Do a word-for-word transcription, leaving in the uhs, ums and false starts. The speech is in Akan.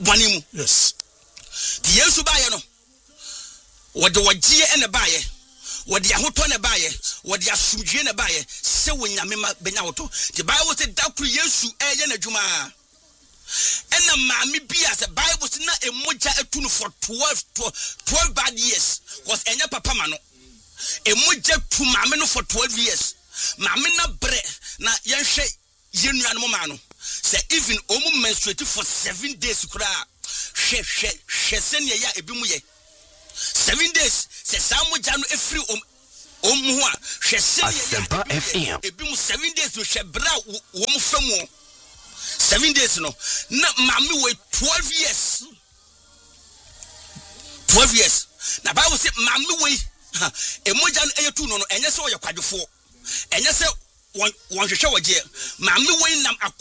bonimu. Yes. The Yesu baye no. What the wagie and the baye. What the ahoto ne baye. What the asumdwe ne baye. Se wo nyame benya woto. The Bible said that Yesu eye na dwuma. And a mammy be as a Bible said na emoja etunu for twelve twelve bad years. Was enya papa mano. Emoja tu mammy no for twelve years. Mammy na bre na yenhwe yenu anmo ma no. Say even omu menstruate for seven days kura. She she she senya ya ebimu ye. Seven days. Say samu janu efri om omu ho a she senya ya ebimu seven days no she bra wo mu famu. Seven days no. Na mami wait twelve years. Twelve years. Na Bible say mami wait. Emoja no eyetu no no enye se wo ye kwadwefo. Enye se won won hwehwe wo je. Mami wait nam